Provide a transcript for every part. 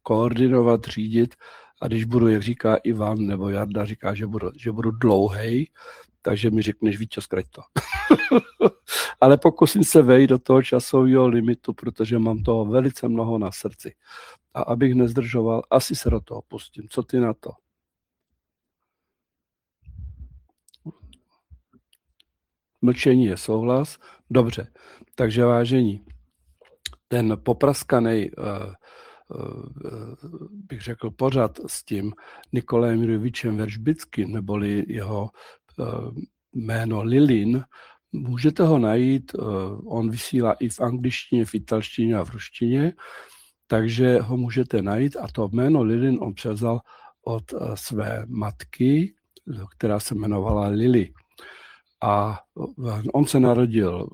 koordinovat, řídit a když budu, jak říká Ivan nebo Jarda, říká, že budu dlouhej, takže mi řekneš, Víťo, zkrať to. Ale pokusím se vejít do toho časového limitu, protože mám toho velice mnoho na srdci. A abych nezdržoval, asi se do toho pustím. Co ty na to? Mlčení je souhlas. Dobře. Takže vážení, ten popraskanej, bych řekl, pořad s tím Nikolajem Jurjevičem Veržbickým, neboli jeho jméno Lilin, můžete ho najít, on vysílá i v angličtině, v italštině a v ruštině, takže ho můžete najít a to jméno Lilin on převzal od své matky, která se jmenovala Lily. A on se narodil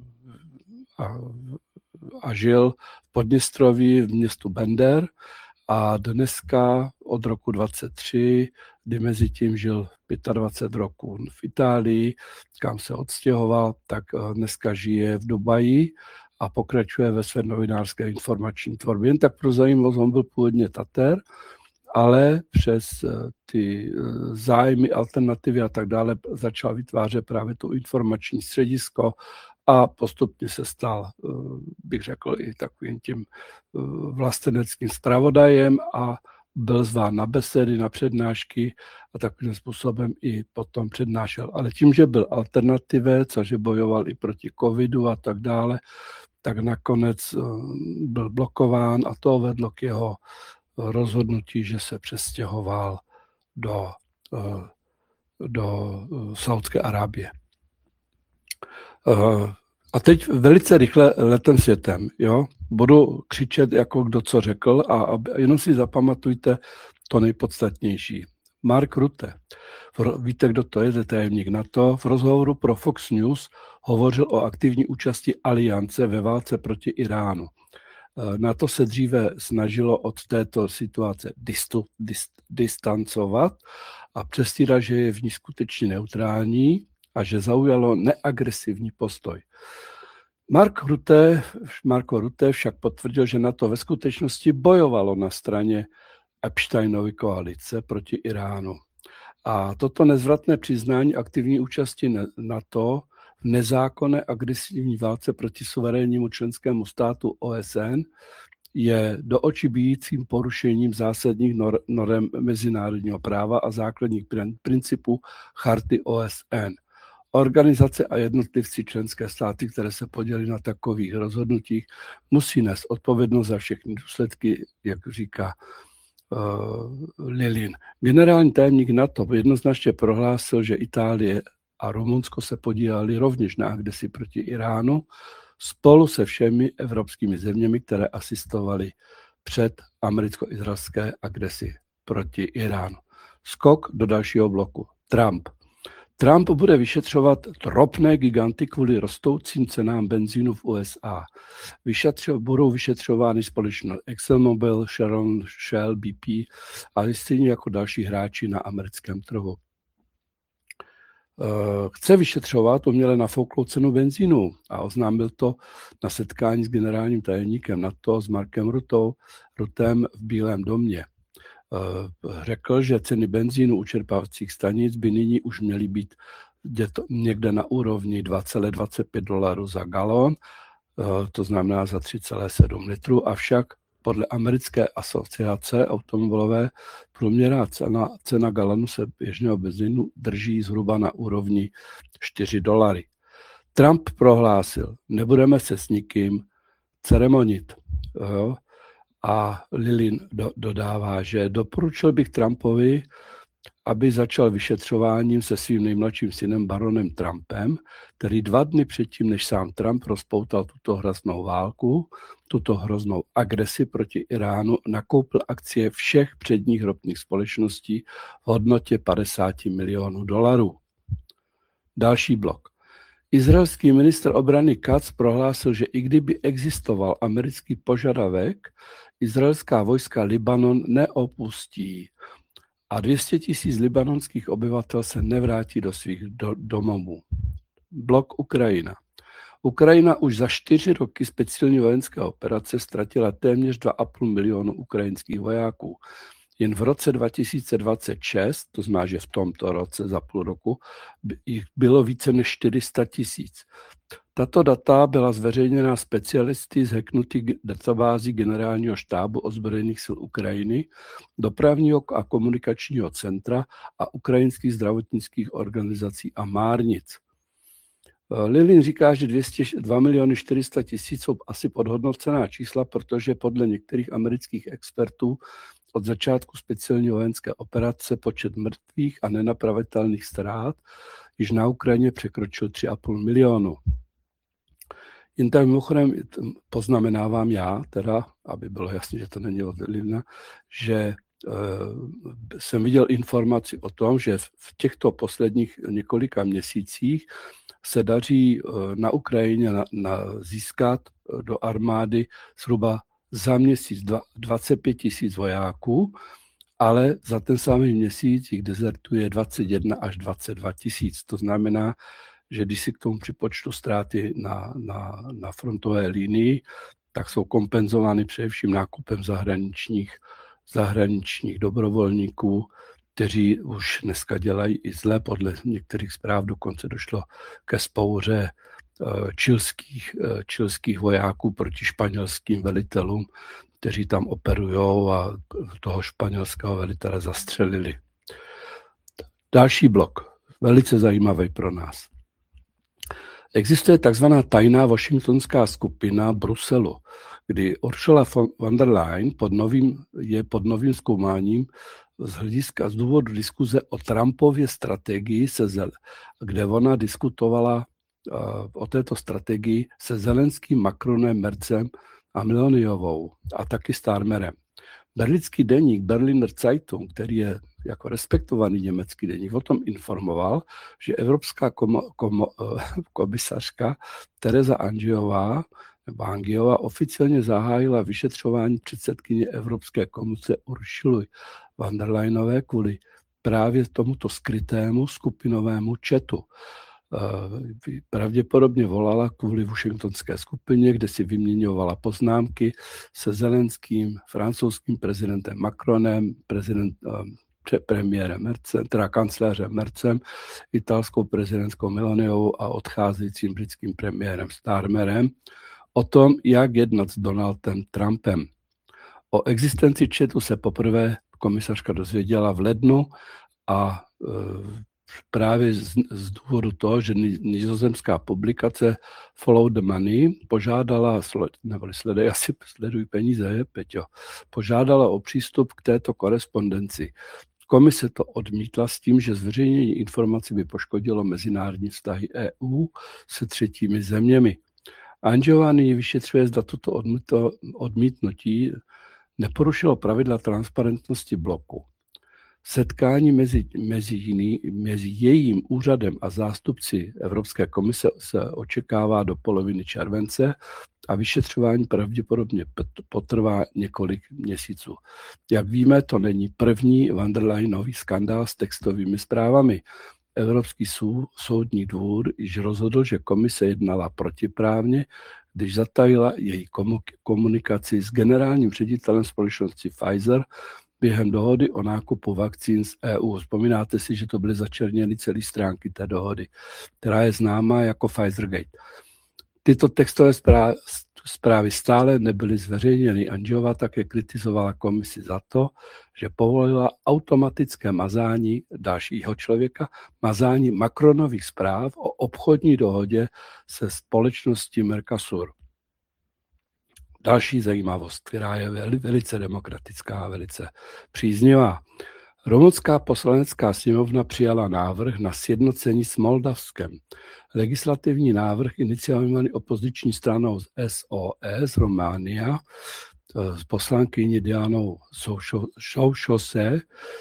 a žil v Podněstroví v městu Bender a dneska od roku 23, kdy mezi tím žil 25 roků v Itálii, kam se odstěhoval, tak dneska žije v Dubaji a pokračuje ve své novinářské informační tvorbě. Jen tak pro zajímavost, on byl původně Tater, ale přes ty zájmy, alternativy a tak dále začal vytvářet právě to informační středisko a postupně se stal, bych řekl, i takovým tím vlasteneckým zpravodajem a byl zván na besedy, na přednášky a takovým způsobem i potom přednášel. Ale tím, že byl alternativec a že bojoval i proti covidu a tak dále, tak nakonec byl blokován a to vedlo k jeho rozhodnutí, že se přestěhoval do Saúdské Arábie. A teď velice rychle letem světem. Jo? Budu křičet, jako kdo co řekl a jenom si zapamatujte to nejpodstatnější. Mark Rutte, víte, kdo to je tajemník NATO, v rozhovoru pro Fox News hovořil o aktivní účasti aliance ve válce proti Iránu. NATO se dříve snažilo od této situace distancovat a přestírat, že je v ní skutečně neutrální a že zaujalo neagresivní postoj. Marco Rutte však potvrdil, že NATO ve skutečnosti bojovalo na straně Epsteinovy koalice proti Iránu. A toto nezvratné přiznání aktivní účasti NATO v nezákonné agresivní válce proti suverénnímu členskému státu OSN je do očí bijícím porušením zásadních norem mezinárodního práva a základních principů charty OSN. Organizace a jednotlivci členské státy, které se podělí na takových rozhodnutích, musí nést odpovědnost za všechny důsledky, jak říká Lilin. Generální tajemník NATO jednoznačně prohlásil, že Itálie a Rumunsko se podíleli rovněž na agresi proti Iránu spolu se všemi evropskými zeměmi, které asistovaly před americko-izraelské agresi proti Iránu. Skok do dalšího bloku. Trump bude vyšetřovat ropné giganty kvůli rostoucím cenám benzínu v USA. Budou vyšetřovány společnost ExxonMobil, Chevron, Shell, BP a stejně jako další hráči na americkém trhu. Chce vyšetřovat uměle nafouklou cenu benzínu a oznámil to na setkání s generálním tajemníkem NATO s Markem Ruttem v Bílém domě. Řekl, že ceny benzínu u čerpávacích stanic by nyní už měly být někde na úrovni $2,25 za galon, to znamená za 3,7 litru, avšak podle americké asociace automobilové průměrná cena galonu se běžného benzínu drží zhruba na úrovni $4. Trump prohlásil, nebudeme se s nikým ceremonit. A Lilin dodává, že doporučil bych Trumpovi, aby začal vyšetřováním se svým nejmladším synem baronem Trumpem, který 2 dny předtím, než sám Trump rozpoutal tuto hroznou válku, tuto hroznou agresi proti Iránu, nakoupil akcie všech předních ropných společností v hodnotě $50 milionů. Další blok. Izraelský ministr obrany Katz prohlásil, že i kdyby existoval americký požadavek, izraelská vojska Libanon neopustí a 200 000 libanonských obyvatel se nevrátí do svých domovů. Blok Ukrajina. Ukrajina už za 4 roky speciální vojenské operace ztratila téměř 2,5 milionu ukrajinských vojáků. Jen v roce 2026, to znamená, že v tomto roce za půl roku, jich bylo více než 400 000. Tato data byla zveřejněna specialisty z hacknutý databází Generálního štábu ozbrojených sil Ukrajiny, dopravního a komunikačního centra a ukrajinských zdravotnických organizací a márnic. Lilin říká, že 2 400 000 jsou asi podhodnocená čísla, protože podle některých amerických expertů od začátku speciální vojenské operace počet mrtvých a nenapravitelných ztrát již na Ukrajině překročil 3,5 milionu. Jen tak mimochodem poznamenávám já, teda, aby bylo jasné, že to není od Lilina, že jsem viděl informaci o tom, že v těchto posledních několika měsících se daří na Ukrajině získat do armády zhruba za měsíc 25 000 vojáků, ale za ten samý měsíc jich dezertuje 21 až 22 000. To znamená, že když si k tomu připočtu ztráty na frontové linii, tak jsou kompenzovány především nákupem zahraničních dobrovolníků, kteří už dneska dělají i zle. Podle některých zpráv dokonce došlo ke vzpouře čilských vojáků proti španělským velitelům, kteří tam operujou a toho španělského velitele zastřelili. Další blok, velice zajímavý pro nás. Existuje takzvaná tajná washingtonská skupina Bruselu, kdy Ursula von der Leyen je pod novým zkoumáním z důvodu diskuze o Trumpově strategii, kde ona diskutovala o této strategii se Zelenským, Macronem, Merzem a Meloniovou a taky Starmerem. Berlínský deník Berliner Zeitung, který je jako respektovaný německý deník, o tom informoval, že evropská komisařka Tereza Angiová oficiálně zahájila vyšetřování předsedkyně Evropské komise Ursuly von der Leyenové kvůli právě tomuto skrytému skupinovému chatu. Pravděpodobně volala kvůli washingtonské skupině, kde si vyměňovala poznámky se Zelenským, francouzským prezidentem Macronem, premiérem Merzem, teda kancléřem Merzem, italskou prezidentskou Meloniovou a odcházejícím britským premiérem Starmerem o tom, jak jednat s Donaldem Trumpem. O existenci chatu se poprvé komisařka dozvěděla v lednu a právě z důvodu toho, že nizozemská publikace Follow the Money požádala, nebo sleduj peníze, Peťo, požádala o přístup k této korespondenci. Komise to odmítla s tím, že zveřejnění informací by poškodilo mezinárodní vztahy EU se třetími zeměmi. Angiová nyní vyšetřuje, zda toto odmítnutí neporušilo pravidla transparentnosti bloku. Setkání mezi jejím úřadem a zástupci Evropské komise se očekává do poloviny července a vyšetřování pravděpodobně potrvá několik měsíců. Jak víme, to není první von der Leyenový skandál s textovými zprávami. Evropský soudní dvůr již rozhodl, že komise jednala protiprávně, když zatajila její komunikaci s generálním ředitelem společnosti Pfizer během dohody o nákupu vakcín z EU. Vzpomínáte si, že to byly začerněny celé stránky té dohody, která je známá jako Pfizergate. Tyto textové zprávy stále nebyly zveřejněny. Angiová také kritizovala komisi za to, že povolila automatické mazání dalšího člověka, mazání Macronových zpráv o obchodní dohodě se společností Mercosur. Další zajímavost, která je velice demokratická a velice příznivá. Rumunská poslanecká sněmovna přijala návrh na sjednocení s Moldavskem. Legislativní návrh iniciovaný opoziční stranou SOS Románia s poslankyní Dianou Šoušose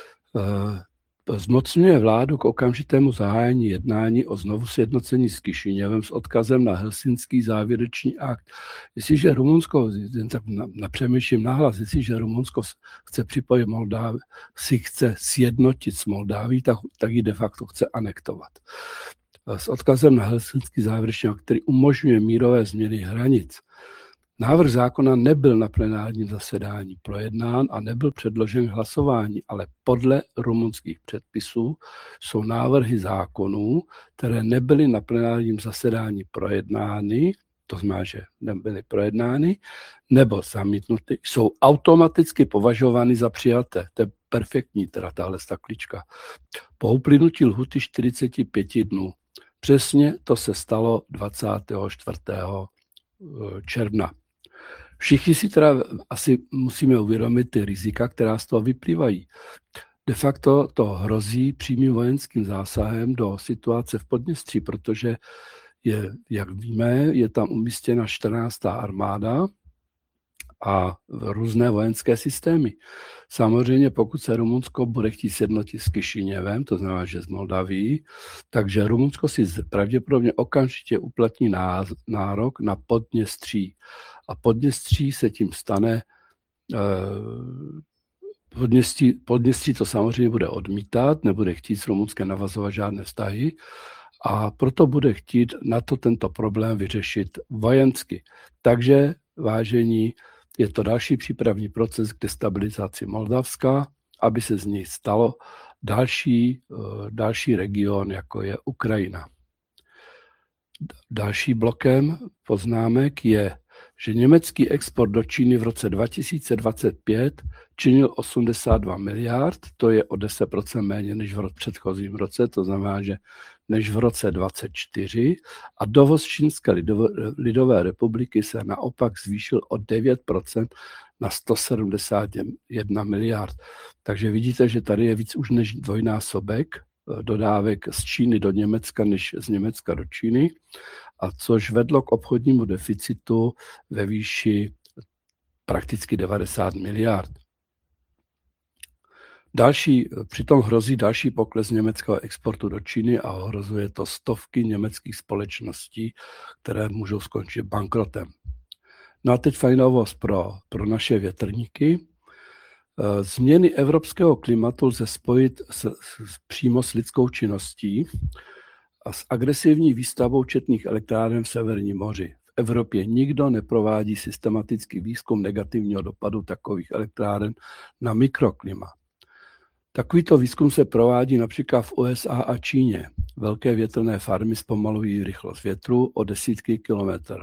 zmocňuje vládu k okamžitému zahájení jednání o znovu sjednocení s Kišiněvem s odkazem na Helsinský závěrečný akt. Jestliže Rumunsko, tak napřemýšlím nahlas, jestliže Rumunsko chce připojit Moldávii, si chce sjednotit s Moldáví, tak ji de facto chce anektovat. s odkazem na Helsinský závěrečný akt, který umožňuje mírové změny hranic. Návrh zákona nebyl na plenárním zasedání projednán a nebyl předložen k hlasování, ale podle rumunských předpisů jsou návrhy zákonů, které nebyly na plenárním zasedání projednány, to znamená, že nebyly projednány, nebo zamítnuty, jsou automaticky považovány za přijaté. To je perfektní, teda tahle staklička. Po uplynutí lhuty 45 dnů. Přesně to se stalo 24. června. Všichni si teda asi musíme uvědomit ty rizika, která z toho vyplývají. De facto to hrozí přímým vojenským zásahem do situace v Podněstří, protože jak víme, je tam umístěna 14. armáda a různé vojenské systémy. Samozřejmě, pokud se Rumunsko bude chtít sjednotit s Kišiněvem, to znamená, že z Moldaví, takže Rumunsko si pravděpodobně okamžitě uplatní nárok na Podněstří. A Podněstří se tím stane, Podněstří to samozřejmě bude odmítat, nebude chtít s Rumunskem navazovat žádné vztahy a proto bude chtít na to tento problém vyřešit vojensky. Takže, vážení, je to další přípravný proces k destabilizaci Moldavska, aby se z něj stalo další region, jako je Ukrajina. Další blokem poznámek je, že německý export do Číny v roce 2025 činil 82 miliard, to je o 10% méně než v předchozím roce, to znamená, že než v roce 2024 a dovoz Čínské lidové republiky se naopak zvýšil o 9% na 171 miliard. Takže vidíte, že tady je víc už než dvojnásobek dodávek z Číny do Německa, než z Německa do Číny, a což vedlo k obchodnímu deficitu ve výši prakticky 90 miliard. Přitom hrozí další pokles německého exportu do Číny a ohrozuje to stovky německých společností, které můžou skončit bankrotem. No a teď fajnovost pro naše větrníky. Změny evropského klimatu lze spojit přímo s lidskou činností a s agresivní výstavbou četných elektráren v Severním moři. V Evropě nikdo neprovádí systematický výzkum negativního dopadu takových elektráren na mikroklima. Takovýto výzkum se provádí například v USA a Číně. Velké větrné farmy zpomalují rychlost větru o desítky kilometrů.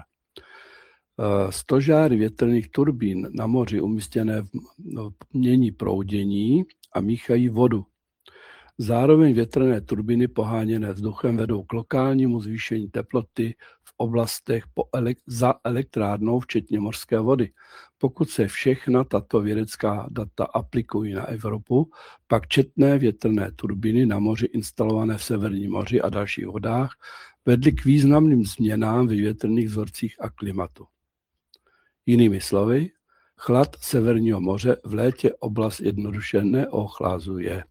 Stožáry větrných turbín na moři umístěné mění proudění a míchají vodu. Zároveň větrné turbíny poháněné vzduchem vedou k lokálnímu zvýšení teploty v oblastech za elektrárnou, včetně mořské vody. Pokud se všechna tato vědecká data aplikují na Evropu, pak četné větrné turbíny na moři instalované v Severním moři a dalších vodách vedly k významným změnám ve větrných vzorcích a klimatu. Jinými slovy, chlad Severního moře v létě oblast jednoduše neochlazuje.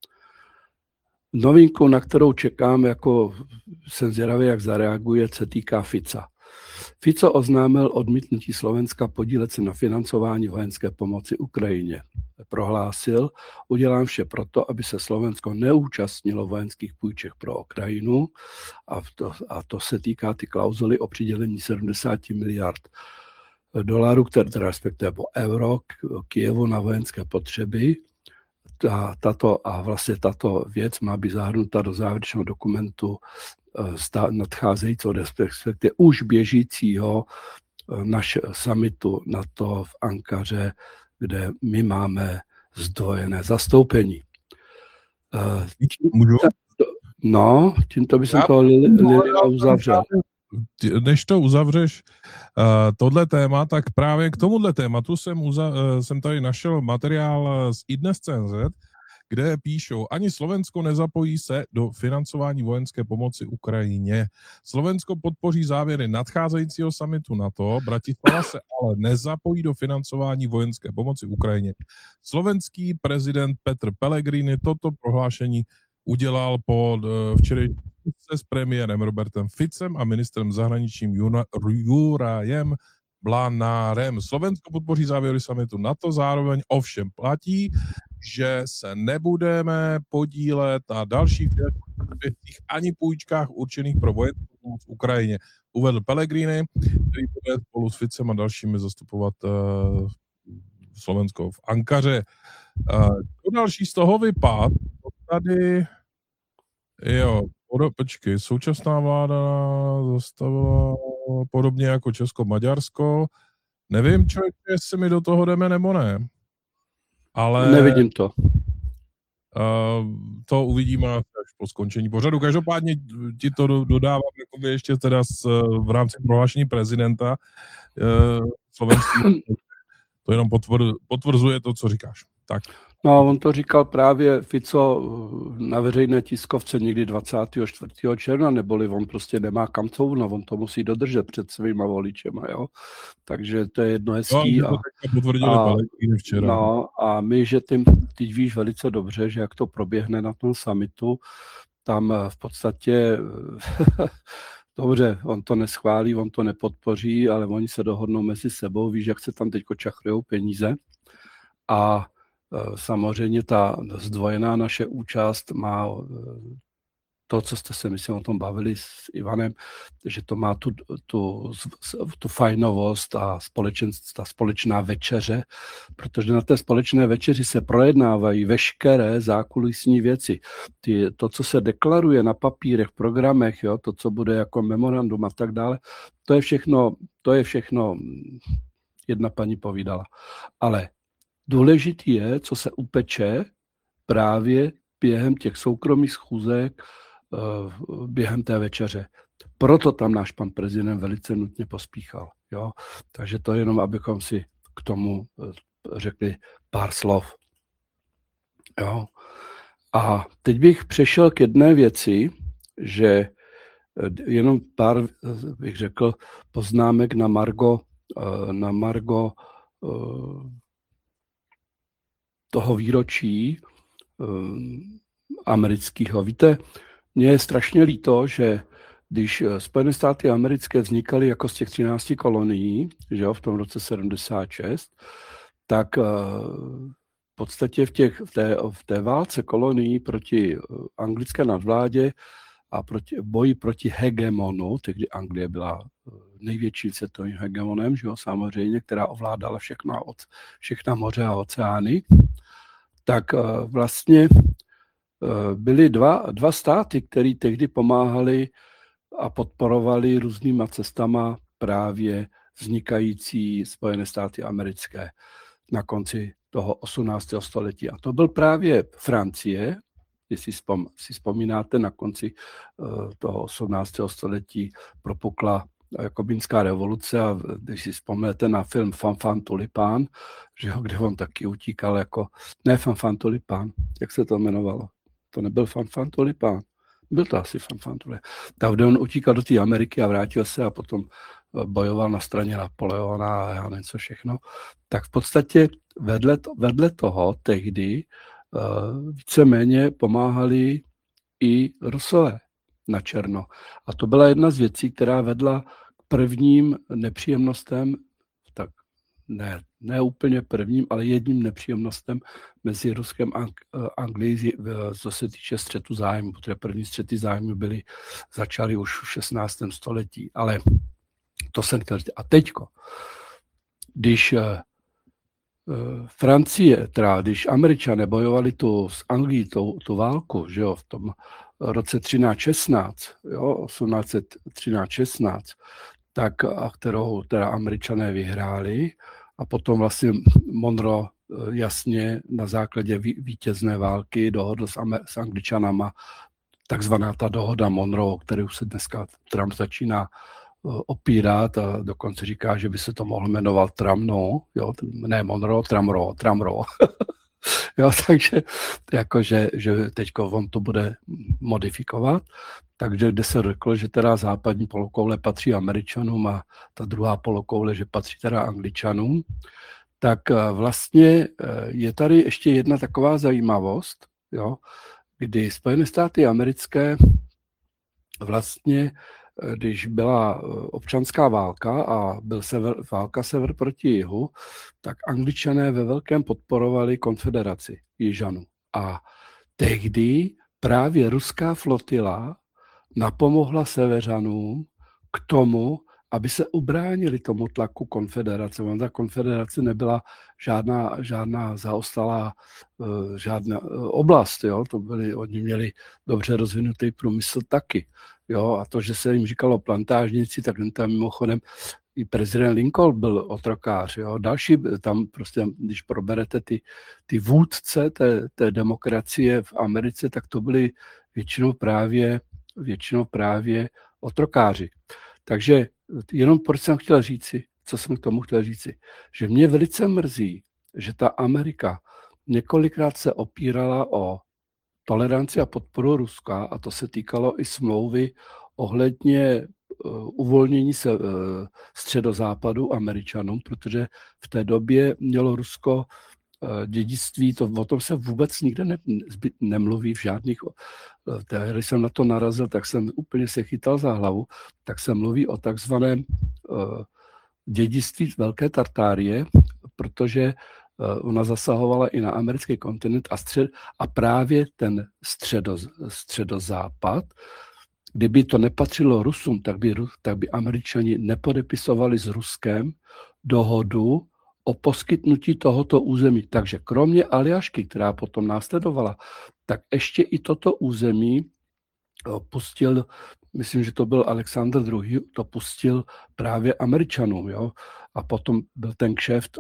Novinku, na kterou čekám, jako jsem zvědavý, jak zareaguje, se týká Fica. Fico oznámil odmítnutí Slovenska podílet se na financování vojenské pomoci Ukrajině. Prohlásil, udělám vše proto, aby se Slovensko neúčastnilo vojenských půjček pro Ukrajinu a to se týká ty klauzuly o přidělení 70 miliard dolarů, které respektive euro Kyjevu na vojenské potřeby. Vlastně tato věc má být zahrnuta do závěrečného dokumentu nadcházejícího, respektive už běžícího summitu NATO v Ankaře, kde my máme zdvojené zastoupení. Můžu? No, tímto bych to Lilina uzavřel. Než to uzavřeš, tohle téma, tak právě k tomuhle tématu jsem tady našel materiál z iDnes.cz, kde píšou, ani Slovensko nezapojí se do financování vojenské pomoci Ukrajině. Slovensko podpoří závěry nadcházejícího summitu NATO, Bratislava se ale nezapojí do financování vojenské pomoci Ukrajině. Slovenský prezident Petr Pellegrini toto prohlášení udělal po včerejším s premiérem Robertem Ficem a ministrem zahraničím Jurajem Blanárem. Slovensko podpoří závěry summitu NATO, zároveň ovšem platí, že se nebudeme podílet na dalších věcích ani půjčkách určených pro vojenskou pomoc v Ukrajině. Uvedl Pellegrini, který bude spolu s Ficem a dalšími zastupovat Slovensko v Ankaře. To další z toho vypad, tady, počkej, současná vláda zastavila podobně jako Česko-Maďarsko. Nevím, člověk, jestli mi do toho jdeme nebo ne. Ale nevidím to. To uvidíme až po skončení pořadu. Každopádně ti to dodávám jakoby ještě teda v rámci prohlášení prezidenta slovenský. To jenom potvrzuje to, co říkáš. Tak. No, on to říkal právě Fico na veřejné tiskovce někdy 24. června, neboli on prostě nemá kam couvnout, on to musí dodržet před svýma voličema, jo. Takže to je jedno hezký. A my, že teď víš velice dobře, že jak to proběhne na tom summitu, tam v podstatě dobře, on to neschválí, on to nepodpoří, ale oni se dohodnou mezi sebou, víš, jak se tam teď čachrujou peníze. A samozřejmě ta zdvojená naše účast má to, co jste se, myslím, o tom bavili s Ivanem, že to má tu fajnovost a ta společná večeře, protože na té společné večeři se projednávají veškeré zákulisní věci. To, co se deklaruje na papírech, programech, jo, to, co bude jako memorandum a tak dále, to je všechno, jedna paní povídala. Ale důležitý je, co se upeče právě během těch soukromých schůzek, během té večeře. Proto tam náš pan prezident velice nutně pospíchal. Jo? Takže to jenom, abychom si k tomu řekli pár slov. Jo? A teď bych přešel k jedné věci, že jenom pár, bych řekl, poznámek na margo toho výročí amerického. Víte, mně je strašně líto, že když Spojené státy americké vznikaly jako z těch 13 kolonií, že jo, v tom roce 76, tak v podstatě v té válce kolonií proti anglické nadvládě a boji proti hegemonu, tehdy Anglie byla největším světovým hegemonem, že jo, samozřejmě, která ovládala všechna moře a oceány, tak vlastně byly dva státy, které tehdy pomáhali a podporovali různýma cestama právě vznikající Spojené státy americké na konci toho 18. století. A to byl právě Francie, jestli si vzpomínáte, na konci toho 18. století propukla Jakobinská revoluce a když si vzpomněte na film Fanfan Tulipán, že jo, kde on taky utíkal jako, ne Fanfan Tulipán, jak se to jmenovalo? To nebyl Fanfan Tulipán, byl to asi Fanfan Tulipán. Tak kde on utíkal do té Ameriky a vrátil se a potom bojoval na straně Napoleona a já nevím co všechno. Tak v podstatě vedle toho tehdy víceméně pomáhali i Rusové na černo. A to byla jedna z věcí, která vedla k prvním nepříjemnostem, tak ne úplně prvním, ale jedním nepříjemnostem mezi Ruskem a Anglií, co se týče střetu zájmu, protože první střety zájmu začaly už v 16. století. Ale to jsem chtěl říct. A teďko, když Francie, když Američané bojovali s Anglií tu válku, že jo, v tom roce 1813-16, tak, kterou teda Američané vyhráli a potom vlastně Monroe jasně na základě vítězné války dohodl s Angličanama takzvaná ta dohoda Monroe, kterou se dneska Trump začíná opírat a dokonce říká, že by se to mohlo jmenovat Tramno, jo, ne Monroe, Tramro. Jo, takže jakože, že teďko on to bude modifikovat, takže kde se řeklo, že teda západní polokoule patří Američanům a ta druhá polokoule, že patří teda Angličanům, tak vlastně je tady ještě jedna taková zajímavost, jo, kdy Spojené státy americké vlastně když byla občanská válka a byl válka sever proti jihu, tak Angličané ve velkém podporovali konfederaci Jižanů. A tehdy právě ruská flotila napomohla severanům k tomu, aby se ubránili tomu tlaku konfederace. Ta konfederace nebyla žádná zaostalá žádná oblast. Jo? Oni měli dobře rozvinutý průmysl taky. Jo? A to, že se jim říkalo plantážníci, tak tam mimochodem i prezident Lincoln byl otrokář. Jo? Další tam prostě, když proberete ty vůdce té demokracie v Americe, tak to byli většinou právě otrokáři. Takže jenom proč jsem chtěl říci, co jsem k tomu chtěl říci, že mě velice mrzí, že ta Amerika několikrát se opírala o toleranci a podporu Ruska, a to se týkalo i smlouvy ohledně uvolnění se středozápadu Američanům, protože v té době mělo Rusko dědictví, o tom se vůbec nikde nemluví v žádných. Když jsem na to narazil, tak jsem úplně se chytal za hlavu, tak se mluví o takzvaném dědictví Velké Tartárie, protože ona zasahovala i na americký kontinent a právě ten středozápad. Kdyby to nepatřilo Rusům, tak by Američani nepodepisovali s Ruskem dohodu o poskytnutí tohoto území. Takže kromě Aljašky, která potom následovala, tak ještě i toto území pustil, myslím, že to byl Alexandr II., to pustil právě Američanům. Jo? A potom byl ten kšeft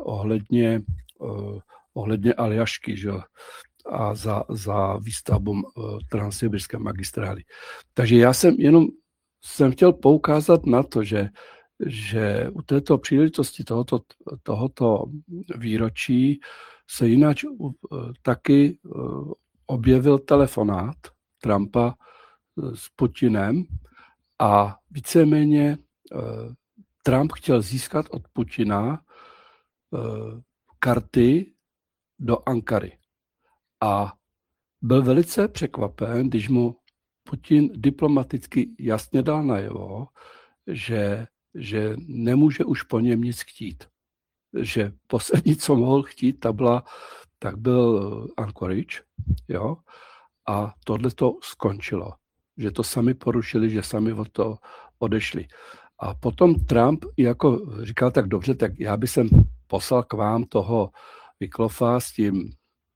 ohledně Aljašky, že? A za výstavbu transsibirské magistrály. Takže já jsem chtěl poukázat na to, že u této příležitosti tohoto výročí se jinak taky objevil telefonát Trumpa s Putinem a víceméně Trump chtěl získat od Putina karty do Ankary. A byl velice překvapen, když mu Putin diplomaticky jasně dal najevo, že nemůže už po něm nic chtít. Že poslední, co mohl chtít, tak byl Anchorage, jo? A tohle to skončilo. Že to sami porušili, že sami od toho odešli. A potom Trump jako říkal, tak dobře, tak já bych jsem poslal k vám toho Vyklofa s tím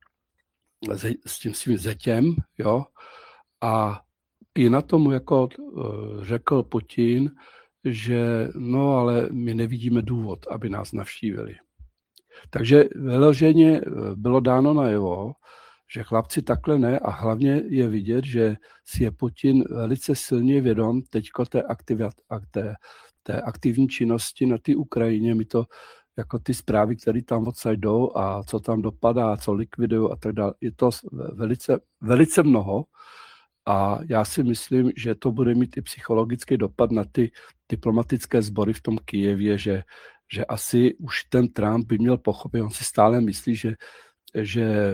svým zetěm, jo? A i na tomu jako řekl Putin, že no, ale my nevidíme důvod, aby nás navštívili. Takže vyloženě bylo dáno najevo, že chlapci takhle ne, a hlavně je vidět, že si je Putin velice silně vědom teďko té aktivní činnosti na té Ukrajině. My to jako ty zprávy, které tam odsaď jdou a co tam dopadá, co likvidují a tak dále, je to velice, velice mnoho. A já si myslím, že to bude mít i psychologický dopad na ty diplomatické sbory v tom Kyjevě, že asi už ten Trump by měl pochopit, on si stále myslí, že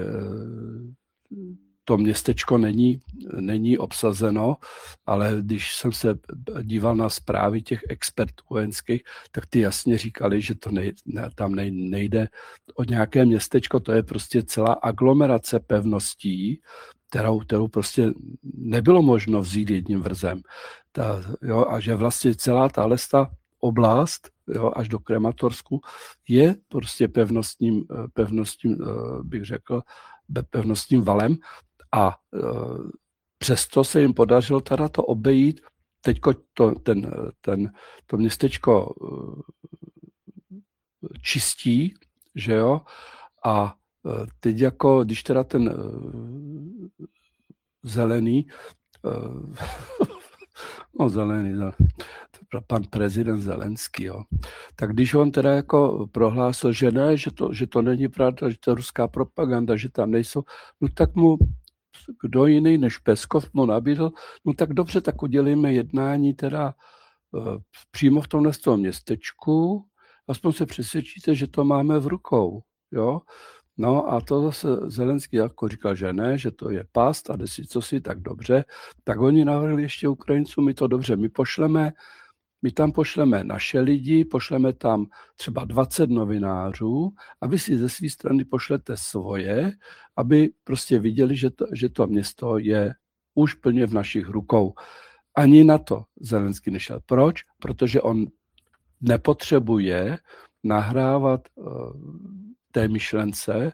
to městečko není obsazeno, ale když jsem se díval na zprávy těch expertů vojenských, tak ty jasně říkali, že tam nejde o nějaké městečko, to je prostě celá aglomerace pevností, kterou prostě nebylo možno vzít jedním vrzem. A že vlastně celá tahle oblast, jo, až do Krematorsku, je prostě pevnostním, bych řekl, pevnostním valem. A přesto se jim podařilo teda to obejít. Teďko to městečko čistí, že jo, a teď jako, když teda ten zelený, pan prezident Zelenský, jo, tak když on teda jako prohlásil, že ne, že to není pravda, že to je ruská propaganda, že tam nejsou, no tak mu kdo jiný než Peskov mu nabídl, no tak dobře, tak udělíme jednání teda přímo v tomhle městečku, aspoň se přesvědčíte, že to máme v rukou, jo. No a to zase Zelenský jako říkal, že ne, že to je past a si co si, tak dobře. Tak oni navrhli ještě Ukrajincům, my to dobře, my tam pošleme naše lidi, pošleme tam třeba 20 novinářů a vy si ze své strany pošlete svoje, aby prostě viděli, že to město je už plně v našich rukou. Ani na to Zelenský nešel. Proč? Protože on nepotřebuje nahrávat té myšlence,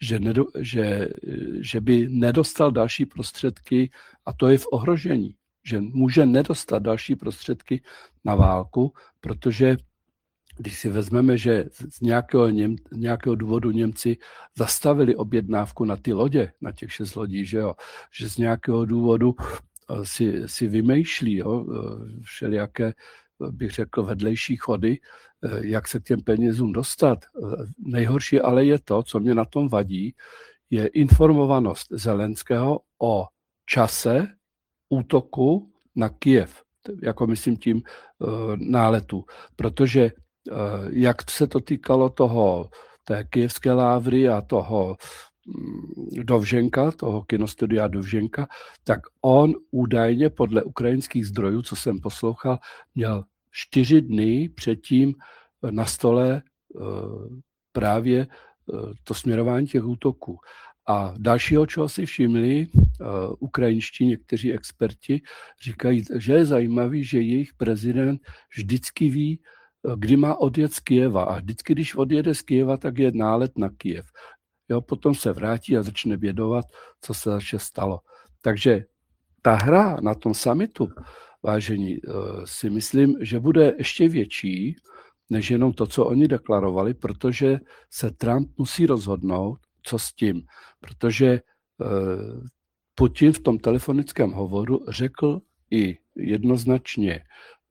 že by nedostal další prostředky, a to je v ohrožení, že může nedostat další prostředky na válku, protože když si vezmeme, že z nějakého důvodu Němci zastavili objednávku na ty lodě, na těch 6 lodí, že z nějakého důvodu si vymýšlí všelijaké, bych řekl, vedlejší chody, jak se k těm penězům dostat. Nejhorší ale je to, co mě na tom vadí, je informovanost Zelenského o čase útoku na Kyjev, jako myslím tím náletu. Protože jak se to týkalo té kyjevské lávry a toho Dovženka, toho kinostudia Dovženka, tak on údajně podle ukrajinských zdrojů, co jsem poslouchal, měl 4 dny předtím na stole právě to směrování těch útoků. A dalšího, čeho si všimli ukrajinští někteří experti, říkají, že je zajímavý, že jejich prezident vždycky ví, kdy má odjet z Kyjeva. A vždycky, když odjede z Kyjeva, tak je nálet na Kyjev. Potom se vrátí a začne vědovat, co se zase stalo. Takže ta hra na tom summitu, vážení, si myslím, že bude ještě větší, než jenom to, co oni deklarovali, protože se Trump musí rozhodnout, co s tím. Protože Putin v tom telefonickém hovoru řekl i jednoznačně,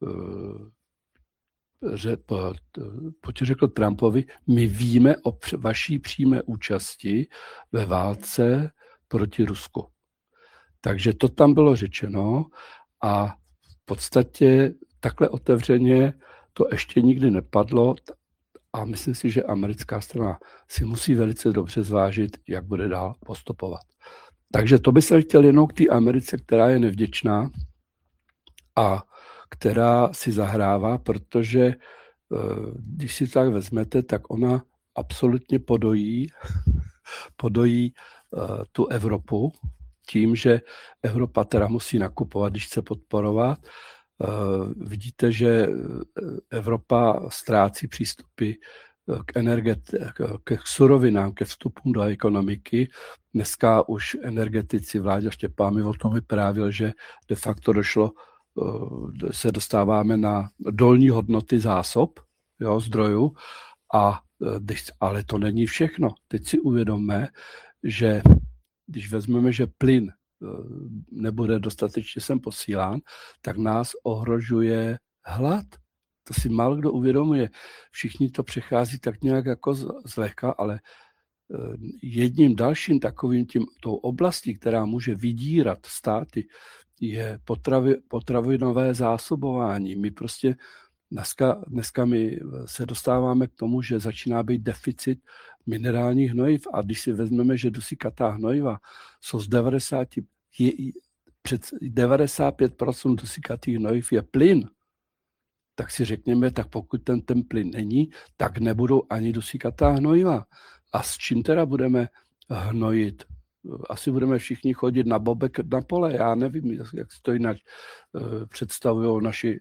Putin řekl Trumpovi, my víme o vaší přímé účasti ve válce proti Rusku. Takže to tam bylo řečeno a v podstatě takhle otevřeně to ještě nikdy nepadlo a myslím si, že americká strana si musí velice dobře zvážit, jak bude dál postupovat. Takže to by se chtěl jenom k té Americe, která je nevděčná a která si zahrává, protože když si tak vezmete, tak ona absolutně podojí tu Evropu tím, že Evropa teda musí nakupovat, když chce podporovat. Vidíte, že Evropa ztrácí přístupy k surovinám, ke vstupům do ekonomiky. Dneska už energetici, Vláďa Štěpán mi o tom vyprávěl, že de facto se dostáváme na dolní hodnoty zásob, zdrojů, ale to není všechno. Teď si uvědomme, že když vezmeme, že plyn nebude dostatečně sem posílán, tak nás ohrožuje hlad. To si málo kdo uvědomuje. Všichni to přechází tak nějak jako zlehka, ale jedním dalším takovým tou oblastí, která může vydírat státy, je potravinové zásobování. My prostě dneska my se dostáváme k tomu, že začíná být deficit minerálních hnojiv a když si vezmeme, že dusíkatá hnojiva jsou z 95% dusíkatých hnojiv je plyn, tak si řekněme, tak pokud ten plyn není, tak nebudou ani dusíkatá hnojiva. A s čím teda budeme hnojit? Asi budeme všichni chodit na bobek na pole. Já nevím, jak si to jinak představují naši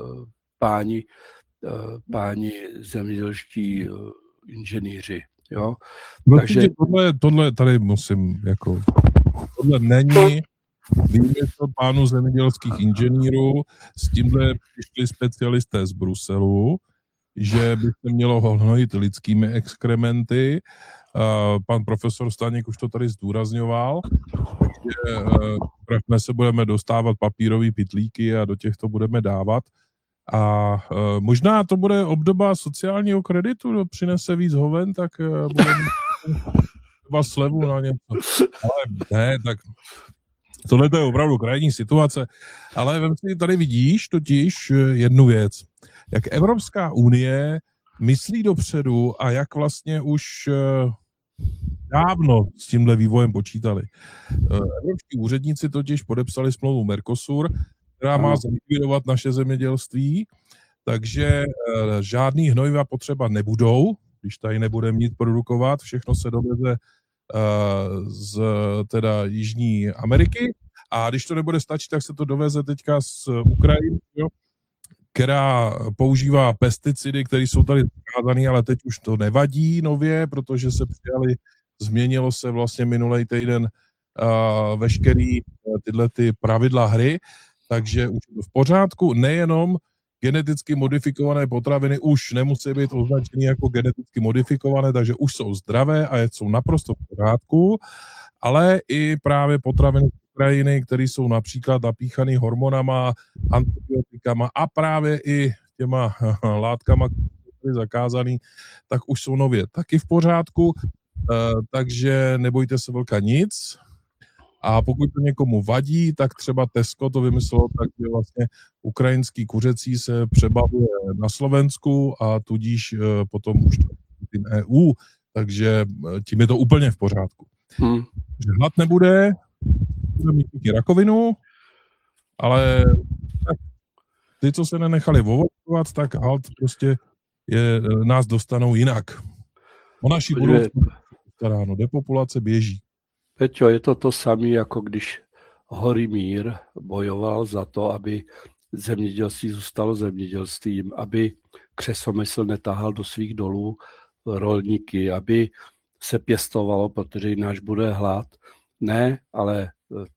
páni zemědělští inženýři. Jo? Takže tohle tady musím, tohle není výměr pánu zemědělských inženýrů, s tímhle přišli specialisté z Bruselu, že by se mělo hnojit lidskými exkrementy. Pan profesor Staněk už to tady zdůrazňoval, že my se budeme dostávat papírové pytlíky a do těch to budeme dávat. A možná to bude obdoba sociálního kreditu, kdo přinese víc hoven, tak bude třeba slevu na něco. Ale ne, tak tohle je opravdu krajní situace. Ale vem si, tady vidíš totiž jednu věc. Jak Evropská unie myslí dopředu a jak vlastně už dávno s tímhle vývojem počítali. Evropští úředníci totiž podepsali smlouvu Mercosur, která má zlikvidovat naše zemědělství, takže žádný hnojiva potřeba nebudou, když tady nebudeme nic produkovat, všechno se doveze z teda Jižní Ameriky a když to nebude stačit, tak se to doveze teďka z Ukrajiny, jo, která používá pesticidy, které jsou tady zakázané, ale teď už to nevadí nově, protože se přijali, změnilo se vlastně minulý týden veškerý tyhle ty pravidla hry, takže už je to v pořádku, nejenom geneticky modifikované potraviny už nemusí být označeny jako geneticky modifikované, takže už jsou zdravé a jsou naprosto v pořádku, ale i právě potraviny z Ukrajiny, které jsou například napíchané hormonama, antibiotikama a právě i těma látkama, které jsou zakázané, tak už jsou nově taky v pořádku, takže nebojte se vlka nic. A pokud to někomu vadí, tak třeba Tesco to vymyslelo tak, že vlastně ukrajinský kuřecí se přebavuje na Slovensku a tudíž potom už tím EU, takže tím je to úplně v pořádku. Že hlad nebude, bude mít taky rakovinu, ale tak, ty, co se nenechali ovočovat, tak hlad prostě nás dostanou jinak. O naší budoucnost staráno, depopulace běží. Peťo, je to to samé, jako když Horymír bojoval za to, aby zemědělství zůstalo zemědělstvím, aby křesomysl netahal do svých dolů rolníky, aby se pěstovalo, protože jinak bude hlad. Ne, ale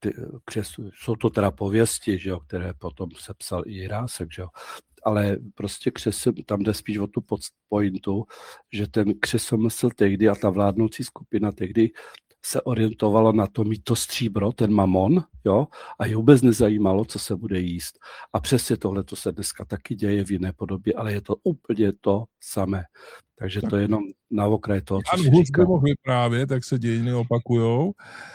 jsou to teda pověsti, že jo, které potom sepsal i Jirásek, že jo. Ale prostě tam jde spíš o tu pointu, že ten křesomysl tehdy a ta vládnoucí skupina tehdy se orientovalo na to mít to stříbro, ten mamon, jo, a je vůbec nezajímalo, co se bude jíst. A přesně tohle to se dneska taky děje v jiné podobě, ale je to úplně to samé. Takže to je jenom na okraj toho, co si říká. mohl vyprávět, tak se dějiny opakujou.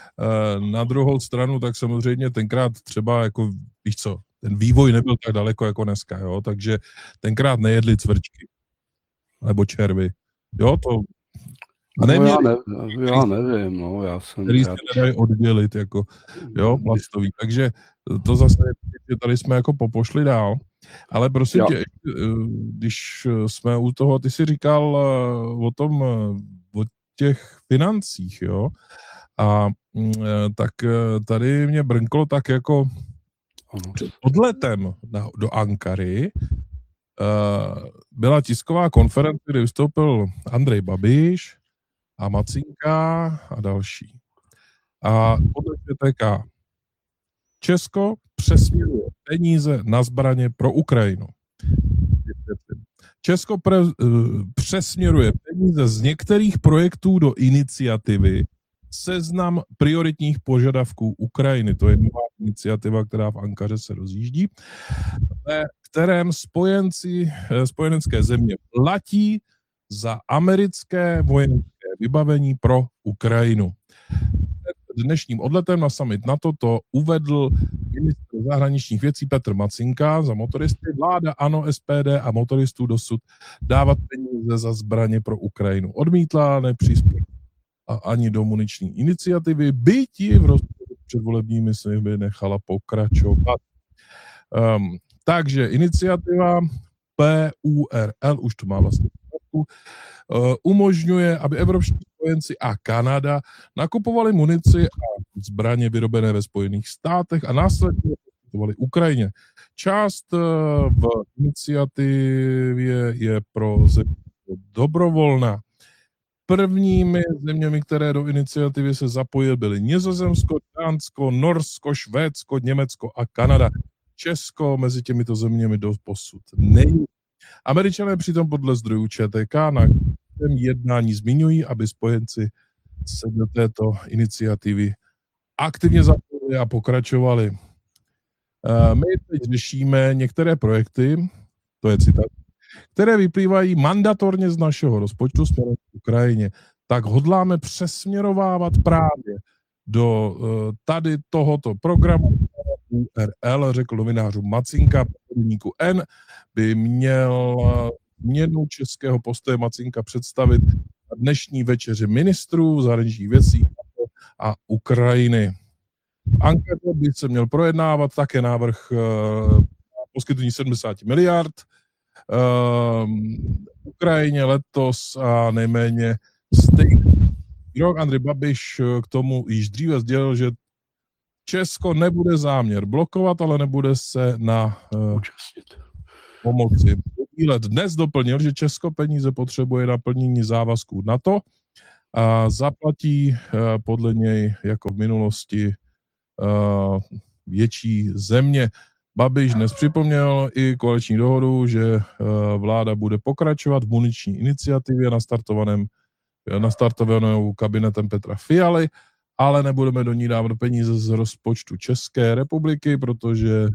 Na druhou stranu, tak samozřejmě tenkrát třeba, jako, víš co, ten vývoj nebyl tak daleko jako dneska, jo, takže tenkrát nejedli cvrčky nebo červy. Jo, to... A neměli, já nevím, no, já jsem... Který se nedají oddělit, jako, jo, plastový. Takže to zase, že tady jsme jako popošli dál. Ale prosím tě, když jsme u toho, ty jsi říkal o těch financích, jo, a tak tady mě brnklo tak jako před odletem do Ankary byla tisková konference, kde vystoupil Andrej Babiš a Macinka a další. A podle ČTK Česko přesměruje peníze na zbraně pro Ukrajinu. Česko přesměruje peníze z některých projektů do iniciativy Seznam prioritních požadavků Ukrajiny. To je nová iniciativa, která v Ankaře se rozjíždí, ve kterém spojenecké země platí za americké vojenské vybavení pro Ukrajinu. Dnešním odletem na summit NATO to uvedl ministr zahraničních věcí Petr Macinka za motoristy. Vláda ANO, SPD a motoristů dosud dávat peníze za zbraně pro Ukrajinu odmítla, nepřispěl ani do muniční iniciativy, byť ji v rozporu předvolebními sliby nechala pokračovat. Takže iniciativa PURL, už to má vlastně umožňuje, aby evropští spojenci a Kanada nakupovali munici a zbraně vyrobené ve Spojených státech a následně poskytovali Ukrajině. Část v iniciativě je pro země dobrovolná. Prvními zeměmi, které do iniciativy se zapojily, byly Nizozemsko, Dánsko, Norsko, Švédsko, Německo a Kanada. Česko mezi těmito zeměmi doposud není. Američané přitom podle zdrojů ČTK na jednání zmiňují, aby spojenci se do této iniciativy aktivně zapojili a pokračovali. My teď řešíme některé projekty, to je citát, které vyplývají mandatorně z našeho rozpočtu směrem k Ukrajině. Tak hodláme přesměrovávat právě do tady tohoto programu URL, řekl novinářů Macinka, podvodníku N, by měl změnu českého postoje Macinka představit dnešní večeři ministrů zahraničních věcí a Ukrajiny. V Ankaře by se měl projednávat také návrh poskytnutí 70 miliard Ukrajině letos a nejméně stejný rok. Andrej Babiš k tomu již dříve sdělil, že Česko nebude záměr blokovat, ale nebude se na pomoci podílet. Dnes doplnil, že Česko peníze potřebuje na plnění závazků NATO a zaplatí podle něj jako v minulosti větší země. Babiš dnes připomněl i koaliční dohodu, že vláda bude pokračovat v muniční iniciativě nastartovanou kabinetem Petra Fialy, ale nebudeme do ní dávat peníze z rozpočtu České republiky, protože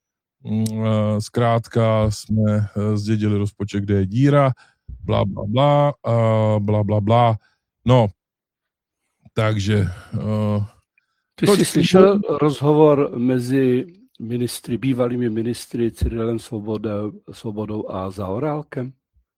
zkrátka jsme zdědili rozpočet, kde je díra, bla, bla, bla, bla, bla, bla. No, takže... Ty jsi slyšel rozhovor mezi bývalými ministry Cyrilem Svobodou a Zaorálkem?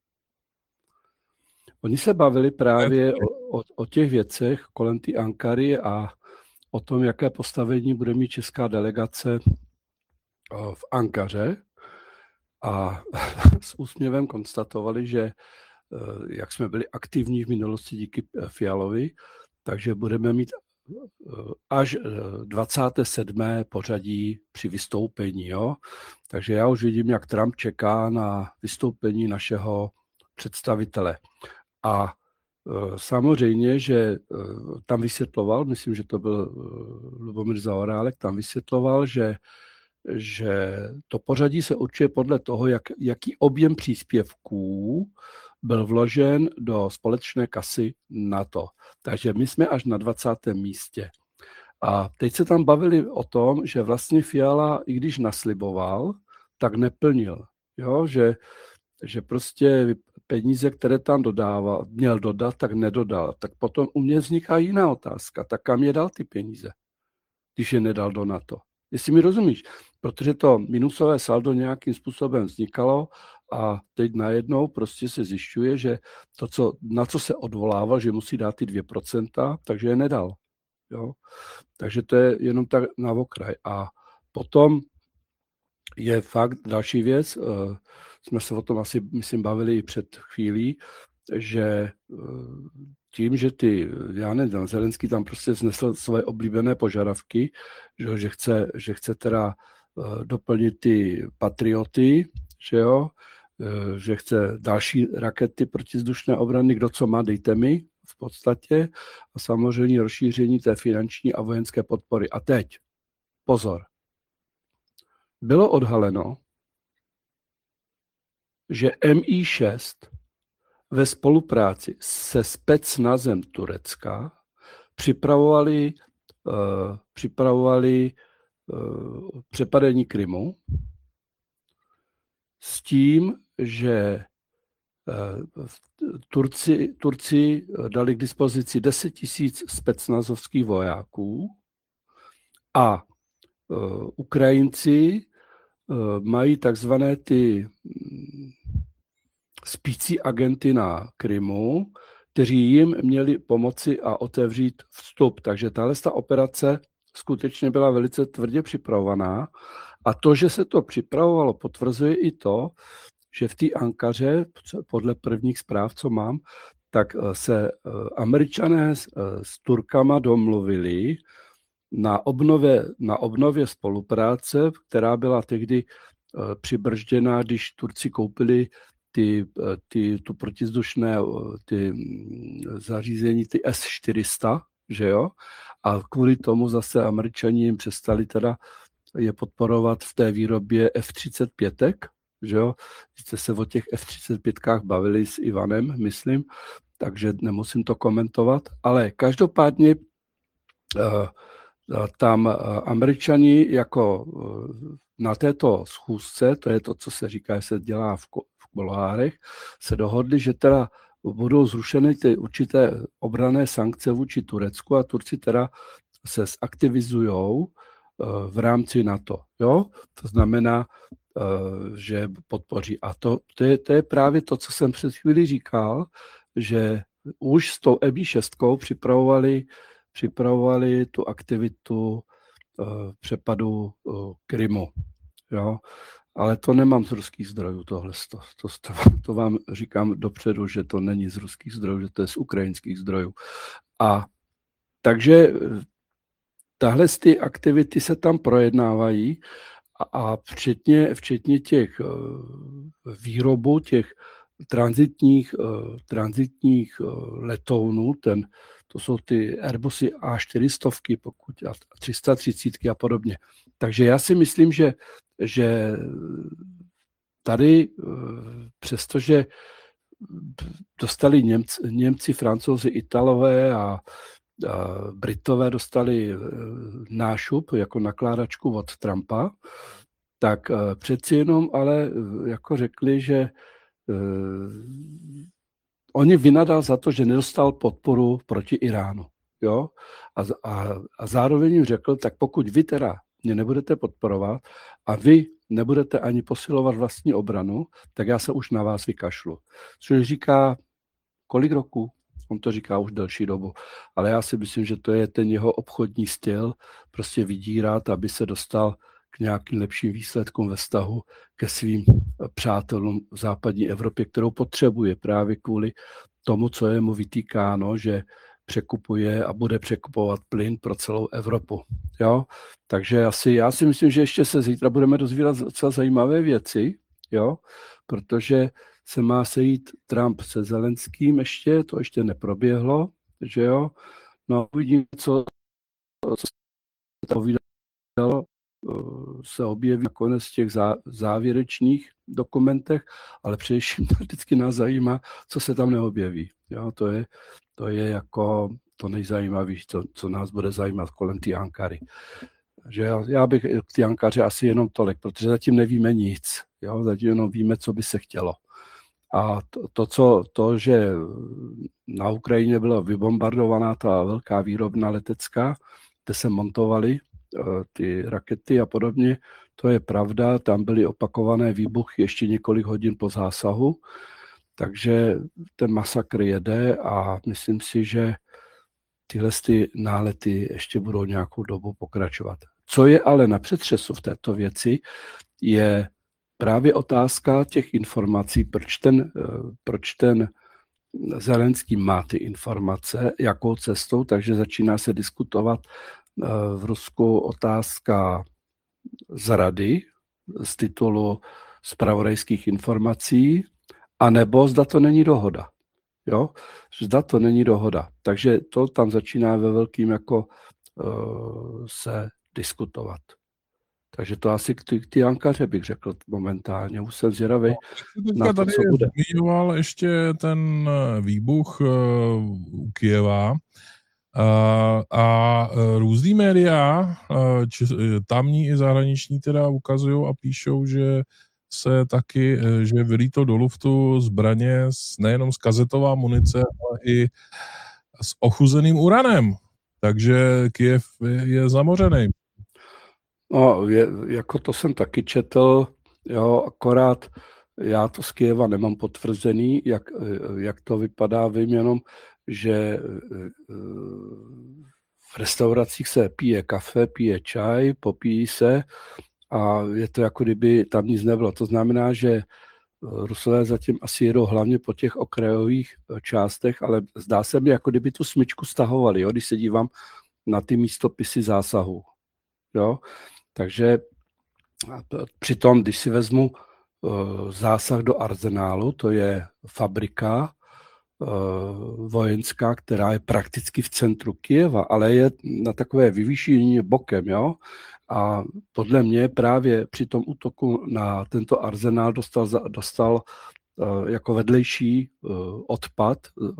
Oni se bavili právě o těch věcech kolem té Ankary a o tom, jaké postavení bude mít česká delegace v Ankaře. A s úsměvem konstatovali, že jak jsme byli aktivní v minulosti díky Fialovi, takže budeme mít až 27. pořadí při vystoupení. Jo? Takže já už vidím, jak Trump čeká na vystoupení našeho představitele. A samozřejmě, že tam vysvětloval, myslím, že to byl Lubomír Zaorálek, tam vysvětloval, že to pořadí se určuje podle toho, jaký objem příspěvků byl vložen do společné kasy NATO. Takže my jsme až na 20. místě. A teď se tam bavili o tom, že vlastně Fiala, i když nasliboval, tak neplnil. Jo? Že prostě peníze, které tam měl dodat, tak nedodal. Tak potom u mě vzniká jiná otázka. Tak kam je dal ty peníze, když je nedal do NATO? Jestli mi rozumíš, protože to minusové saldo nějakým způsobem vznikalo a teď najednou prostě se zjišťuje, že to, na co se odvolával, že musí dát ty 2%, takže je nedal. Jo? Takže to je jenom tak na okraj. A potom je fakt další věc, jsme se o tom asi, myslím, bavili i před chvílí, že tím, že Zelenský tam prostě vznesl svoje oblíbené požadavky, že chce teda doplnit ty patrioty, že chce další rakety protizdušné obrany, kdo co má, dejte mi v podstatě, a samozřejmě rozšíření té finanční a vojenské podpory. A teď, pozor, bylo odhaleno, že MI6 ve spolupráci se specnazem Turecka připravovali přepadení Krymu s tím, že Turci dali k dispozici 10 000 specnazovských vojáků a Ukrajinci mají takzvané ty spící agenty na Krymu, kteří jim měli pomoci a otevřít vstup. Takže tahle operace skutečně byla velice tvrdě připravovaná. A to, že se to připravovalo, potvrzuje i to, že v té Ankaře, podle prvních zpráv, co mám, tak se Američané s Turkama domluvili na obnově spolupráce, která byla tehdy přibržděná, když Turci koupili tu protizdušné ty zařízení, ty S-400, že jo? A kvůli tomu zase Američani jim přestali teda je podporovat v té výrobě F-35, že jo? Jste se o těch F-35kách bavili s Ivanem, myslím, takže nemusím to komentovat, ale každopádně tam Američani jako na této schůzce, to je to, co se říká, že se dělá v kuloárech, se dohodli, že teda budou zrušeny ty určité obranné sankce vůči Turecku a Turci teda se zaktivizujou v rámci NATO. Jo? To znamená, že podpoří. A to je právě to, co jsem před chvíli říkal, že už s tou MI6 připravovali tu aktivitu přepadu Krymu. Jo? Ale to nemám z ruských zdrojů, to vám říkám dopředu, že to není z ruských zdrojů, že to je z ukrajinských zdrojů. A takže tahle ty aktivity se tam projednávají a včetně těch výrobu těch tranzitních letounů, to jsou ty Airbusy A400, pokud a 330 a podobně. Takže já si myslím, že tady, přestože dostali Němci, Francouzi, Italové a Britové dostali nášup jako nakládačku od Trumpa, tak přeci jenom ale jako řekli, že oni vynadal za to, že nedostal podporu proti Iránu. Jo? A zároveň jim řekl, tak pokud vy teda mě nebudete podporovat a vy nebudete ani posilovat vlastní obranu, tak já se už na vás vykašlu. Což říká kolik roků? On to říká už delší dobu. Ale já si myslím, že to je ten jeho obchodní styl, prostě vydírat, aby se dostal k nějakým lepším výsledkům ve vztahu ke svým přátelům v západní Evropě, kterou potřebuje právě kvůli tomu, co je mu vytýkáno, že překupuje a bude překupovat plyn pro celou Evropu. Jo? Takže já si myslím, že ještě se zítra budeme dozvídat docela zajímavé věci, jo? Protože se má sejít Trump se Zelenským to ještě neproběhlo, že jo. No uvidíme, co se povídalo, se objeví nakonec v těch závěrečných dokumentech, ale především vždycky nás zajímá, co se tam neobjeví. Jo, to je jako to nejzajímavější, co nás bude zajímat kolem té Ankary. Že já bych k té Ankaře asi jenom tolik, protože zatím nevíme nic. Jo, zatím jenom víme, co by se chtělo. A to, že na Ukrajině byla vybombardovaná ta velká výrobna letecká, kde se montovaly ty rakety a podobně, to je pravda, tam byly opakované výbuchy ještě několik hodin po zásahu, takže ten masakr jede a myslím si, že tyhle nálety ještě budou nějakou dobu pokračovat. Co je ale na přetřesu v této věci, je právě otázka těch informací, proč ten Zelenský má ty informace, jakou cestou, takže začíná se diskutovat v Rusku otázka zrady z titulu zpravodajských informací, anebo zda to není dohoda. Jo? Zda to není dohoda. Takže to tam začíná ve velkým jako se diskutovat. Takže to asi k té Ankaře bych řekl momentálně. Už jsem zvědavý na to, co bude. Zmiňoval ještě ten výbuch u Kyjeva a různý média, tamní i zahraniční teda ukazují a píšou, že se taky, že vylítlo do luftu zbraně nejenom z kazetová munice, ale i s ochuzeným uranem. Takže Kyjev je zamořený. No, jako to jsem taky četl, jo, akorát já to z Kyjeva nemám potvrzený, jak to vypadá, vím jenom, že v restauracích se pije kafe, pije čaj, popíjí se a je to jako kdyby tam nic nebylo. To znamená, že Rusové zatím asi jedou hlavně po těch okrajových částech, ale zdá se mi, jako kdyby tu smyčku stahovali, jo, když se dívám na ty místopisy zásahu. Jo. Takže přitom, když si vezmu zásah do arzenálu, to je fabrika vojenská, která je prakticky v centru Kyjeva, ale je na takové vyvýšení bokem, jo. A podle mě právě při tom útoku na tento arzenál dostal jako vedlejší odpad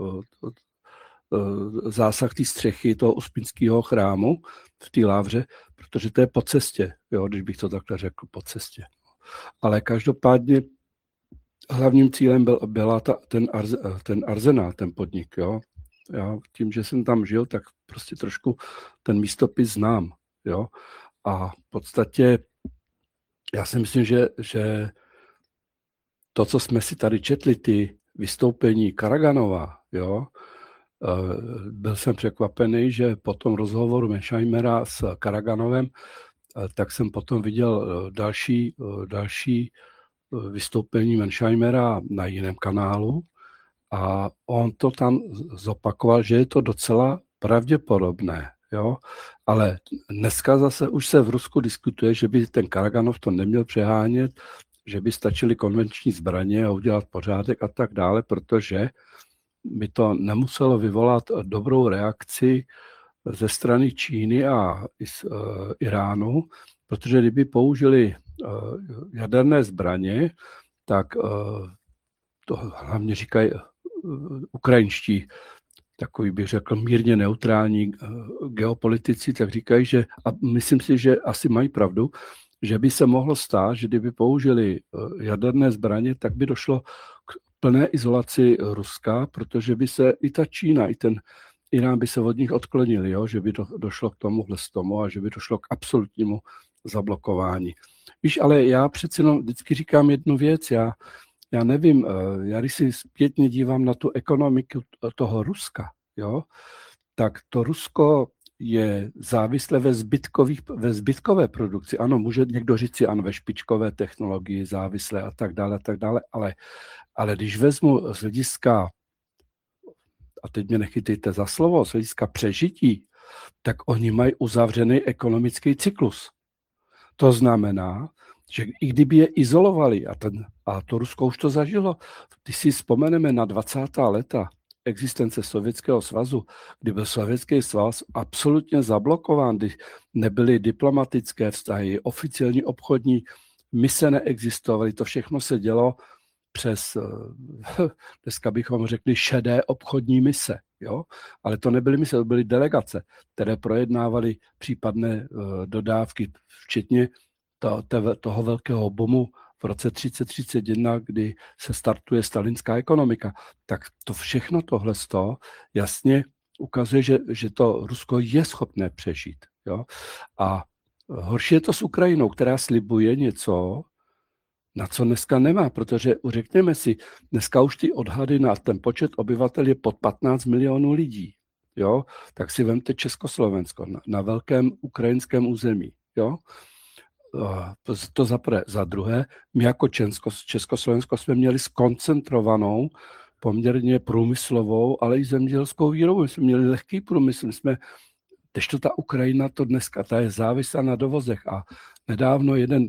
zásah té střechy toho uspínského chrámu v té lávře, protože to je po cestě, jo, když bych to takhle řekl, po cestě. Ale každopádně hlavním cílem byla ten arzenál, ten podnik. Jo. Já tím, že jsem tam žil, tak prostě trošku ten místopis znám. Jo. A v podstatě já si myslím, že to, co jsme si tady četli, ty vystoupení Karaganova, jo, Byl jsem překvapený, že po tom rozhovoru Mearscheimera s Karaganovem, tak jsem potom viděl další vystoupení Mearscheimera na jiném kanálu a on to tam zopakoval, že je to docela pravděpodobné. Jo? Ale dneska zase už se v Rusku diskutuje, že by ten Karaganov to neměl přehánět, že by stačily konvenční zbraně a udělat pořádek a tak dále, protože by to nemuselo vyvolat dobrou reakci ze strany Číny a Iránu, protože kdyby použili jaderné zbraně, tak to hlavně říkají ukrajinští, takový bych řekl mírně neutrální geopolitici, tak říkají, že, a myslím si, že asi mají pravdu, že by se mohlo stát, že kdyby použili jaderné zbraně, tak by došlo k plné izolaci Ruska, protože by se i ta Čína, i ten Irán by se od nich odklonili, jo? Že by došlo k tomu a že by došlo k absolutnímu zablokování. Víš, ale já přeci vždycky říkám jednu věc, já nevím, já když si zpětně dívám na tu ekonomiku toho Ruska, jo, tak to Rusko je závislé ve zbytkové produkci. Ano, může někdo říct si, ano, ve špičkové technologii závislé a tak dále, ale když vezmu z hlediska, a teď mě nechytejte za slovo, z hlediska přežití, tak oni mají uzavřený ekonomický cyklus. To znamená, že i kdyby je izolovali, a to Rusko už to zažilo, když si vzpomeneme na 20. léta existence Sovětského svazu, kdy byl Sovětský svaz absolutně zablokován, kdy nebyly diplomatické vztahy, oficiální obchodní mise neexistovaly, to všechno se dělo přes, dneska bychom řekli, šedé obchodní mise. Jo? Ale to nebyly mise, to byly delegace, které projednávaly případné dodávky, včetně toho velkého bomu v roce 3031, kdy se startuje stalinská ekonomika. Tak to všechno tohle jasně ukazuje, že to Rusko je schopné přežít. Jo? A horší je to s Ukrajinou, která slibuje něco, na co dneska nemá, protože řekněme si, dneska už ty odhady na ten počet obyvatel je pod 15 milionů lidí. Jo? Tak si vemte Československo na velkém ukrajinském území. Jo? To za prvé. Za druhé, my jako Československo jsme měli skoncentrovanou poměrně průmyslovou, ale i zemědělskou výrobu. My jsme měli lehký průmysl. Kdežto ta Ukrajina to dneska, ta je závislá na dovozech. A nedávno jeden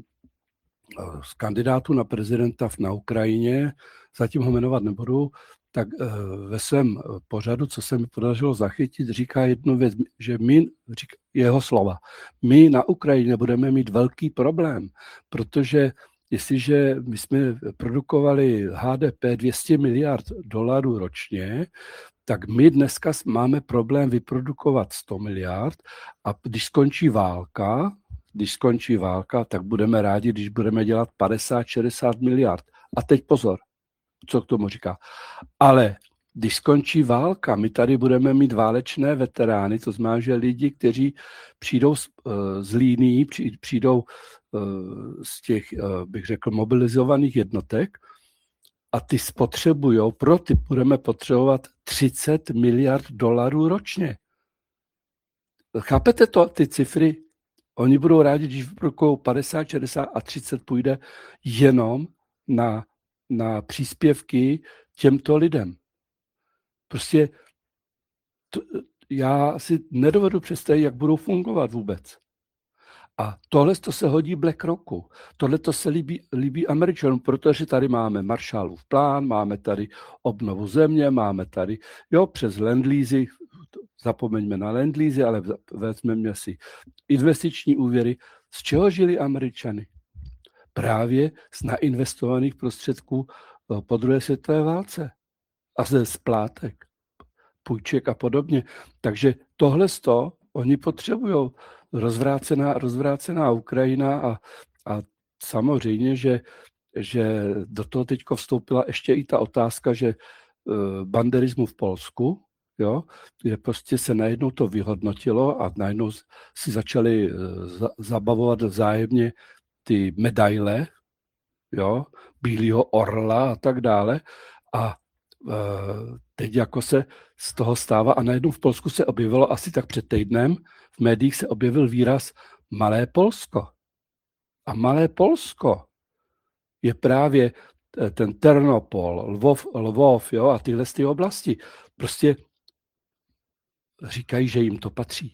z kandidátů na prezidenta na Ukrajině, zatím ho jmenovat nebudu, tak ve svém pořadu, co se mi podařilo zachytit, říká jednu věc, že jeho slova, my na Ukrajině budeme mít velký problém, protože jestliže my jsme produkovali HDP 200 miliard dolarů ročně, tak my dneska máme problém vyprodukovat 100 miliard a když skončí válka, tak budeme rádi, když budeme dělat 50-60 miliard. A teď pozor, co k tomu říká. Ale když skončí válka, my tady budeme mít válečné veterány, to znamená, že lidi, kteří přijdou z línií, přijdou z těch, bych řekl, mobilizovaných jednotek a ty spotřebujou, budeme potřebovat 30 miliard dolarů ročně. Chápete ty cifry? Oni budou rádi, když vyprodukují 50, 60 a 30 půjde jenom na příspěvky těmto lidem. Prostě já si nedovedu představit, jak budou fungovat vůbec. A tohle to se hodí BlackRocku. Tohle to se líbí Američanům, protože tady máme Marshallův plán, máme tady obnovu země, máme tady, přes land-leasy, zapomeňme na land-leasy, ale vezmeme si investiční úvěry. Z čeho žili Američany? Právě z nainvestovaných prostředků po druhé světové válce a ze splátek, půjček a podobně. Takže tohle oni potřebují. Rozvrácená Ukrajina a samozřejmě, že do toho teď vstoupila ještě i ta otázka, že banderismu v Polsku, kde prostě se najednou to vyhodnotilo a najednou si začali zabavovat vzájemně ty medaile, Bílého orla a tak dále. A teď jako se z toho stává a najednou v Polsku se objevilo asi tak před týdnem, v médiích se objevil výraz Malé Polsko. A Malé Polsko je právě ten Ternopol, Lvov, jo, a tyhle ty oblasti. Prostě říkají, že jim to patří.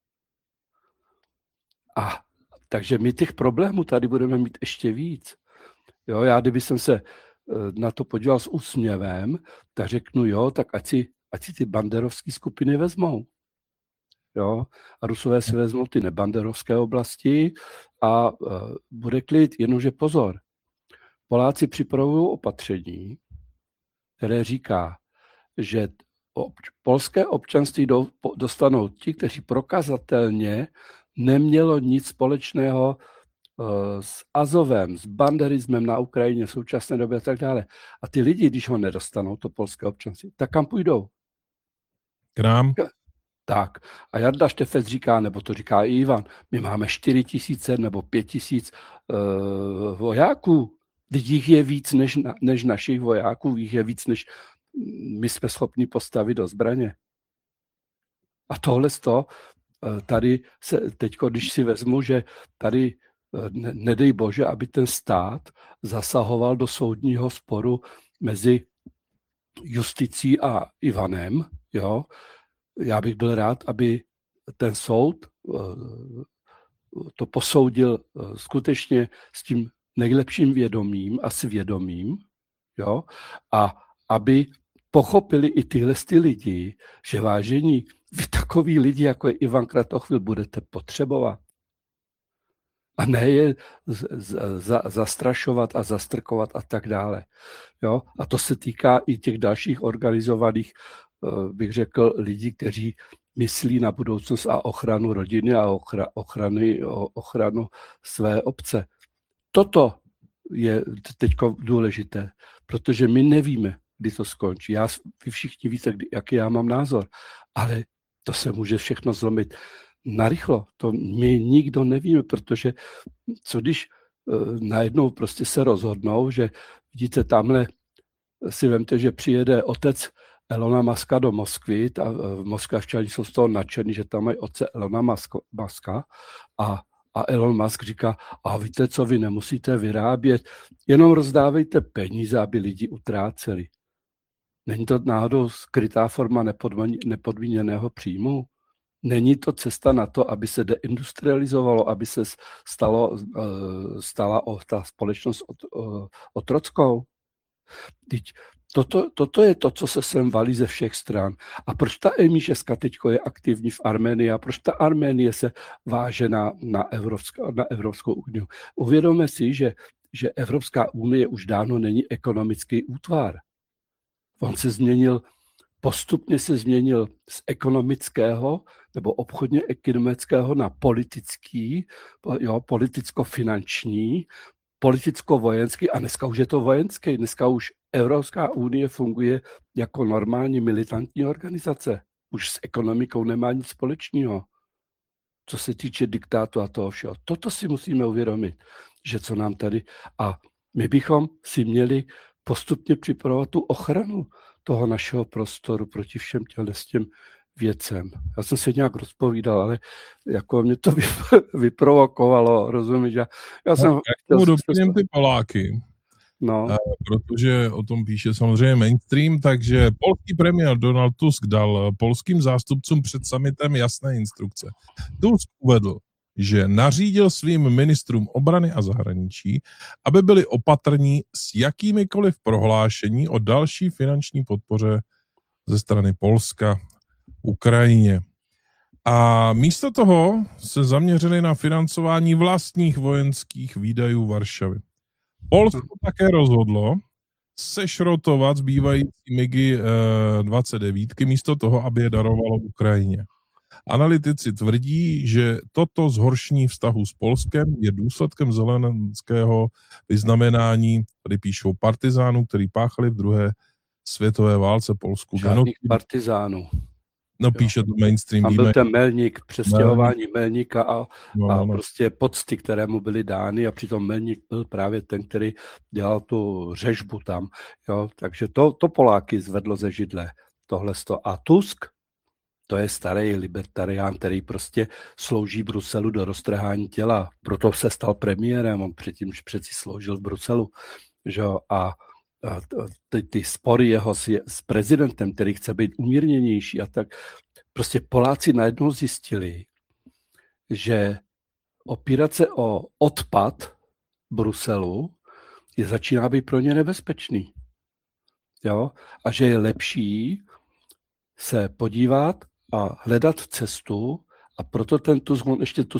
A takže my těch problémů tady budeme mít ještě víc. Jo, já kdyby jsem se na to podíval s úsměvem, tak řeknu, jo, tak ať si ty banderovské skupiny vezmou. Jo, a Rusové si vezmou ty nebanderovské oblasti a bude klid, jenomže pozor. Poláci připravují opatření, které říká, že polské občanství dostanou ti, kteří prokazatelně nemělo nic společného s Azovem, s banderismem na Ukrajině v současné době a tak dále. A ty lidi, když ho nedostanou, to polské občanství, tak kam půjdou? K nám? Tak. A Jarda Štefec říká, nebo to říká i Ivan, my máme 4 000 nebo 5 000 vojáků. Jich je víc než našich vojáků, jich je víc, než my jsme schopni postavit do zbraně. A tohle tady se teďko, když si vezmu, že tady nedej bože, aby ten stát zasahoval do soudního sporu mezi justicí a Ivanem, jo, já bych byl rád, aby ten soud to posoudil skutečně s tím nejlepším vědomím a svědomím, jo, a aby pochopili i tyhle lidi, že vážení, vy takový lidi, jako je Ivan Kratochvil, budete potřebovat. A ne je zastrašovat a zastrkovat a tak dále. Jo? A to se týká i těch dalších organizovaných, bych řekl, lidí, kteří myslí na budoucnost a ochranu rodiny a ochranu své obce. Toto je teď důležité, protože my nevíme, kdy to skončí. Vy všichni víte, jaký já mám názor, ale to se může všechno zlomit narychlo. To my nikdo nevíme, protože co když najednou prostě se rozhodnou, že vidíte, tamhle si vemte, že přijede otec Elona Muska do Moskvy a Moskavčani jsou z toho nadšení, že tam mají otce Elona Muska a Elon Musk říká, a víte co, vy nemusíte vyrábět, jenom rozdávejte peníze, aby lidi utráceli. Není to náhodou skrytá forma nepodmíněného příjmu? Není to cesta na to, aby se deindustrializovalo, aby se stala ta společnost otrockou? Toto je to, co se sem valí ze všech stran. A proč ta Emiševska teďko je aktivní v Arménii a proč ta Arménie se váže na Evropskou unii? Uvědomme si, že Evropská unie už dávno není ekonomický útvar. On postupně se změnil z ekonomického nebo obchodně ekonomického na politický, politicko-finanční, politicko-vojenský a dneska už je to vojenský. Dneska už Evropská unie funguje jako normální militantní organizace. Už s ekonomikou nemá nic společného, co se týče diktátu a toho všeho. Toto si musíme uvědomit, že co nám tady... A my bychom si měli postupně připravovat tu ochranu toho našeho prostoru proti všem těm věcem. Já jsem se nějak rozpovídal, ale jako mě to vyprovokovalo, rozumíš? Já jsem... Jak doplním ty Poláky, no. Protože o tom píše samozřejmě mainstream, takže polský premiér Donald Tusk dal polským zástupcům před summitem jasné instrukce. Tusk uvedl, že nařídil svým ministrům obrany a zahraničí, aby byli opatrní s jakýmikoliv prohlášení o další finanční podpoře ze strany Polska Ukrajině. A místo toho se zaměřili na financování vlastních vojenských výdajů Varšavy. Polsko také rozhodlo sešrotovat zbývající MiGy 29 místo toho, aby je darovalo Ukrajině. Analytici tvrdí, že toto zhoršení vztahu s Polskem je důsledkem zelenského vyznamenání, tady píšou partizánů, který páchali v druhé světové válce Polsku. Žádných partizánů. No píše to mainstream. Tam byl ten Melník, přestěhování Melníka a prostě pocty, které mu byly dány a přitom Melník byl právě ten, který dělal tu řežbu tam. Jo? Takže to Poláky zvedlo ze židle. tohleto. A Tusk, to je starý libertarián, který prostě slouží Bruselu do roztrhání těla. Proto se stal premiérem, on předtím přeci sloužil v Bruselu. Že? A ty spory jeho s prezidentem, který chce být umírněnější a tak, prostě Poláci najednou zjistili, že opírat se o odpad Bruselu začíná být pro ně nebezpečný. Jo? A že je lepší se podívat a hledat cestu, a proto ten Tusk, on ještě tu